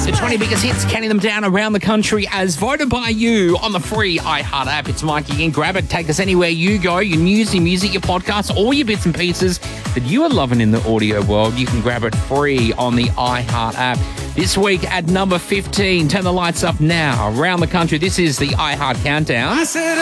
The 20 biggest hits, counting them down around the country as voted by you on the free iHeart app. It's Mike again. Grab it. Take us anywhere you go. Your news, your music, your podcasts, all your bits and pieces that you are loving in the audio world. You can grab it free on the iHeart app. This week at number 15, turn the lights up now around the country. This is the iHeart Countdown.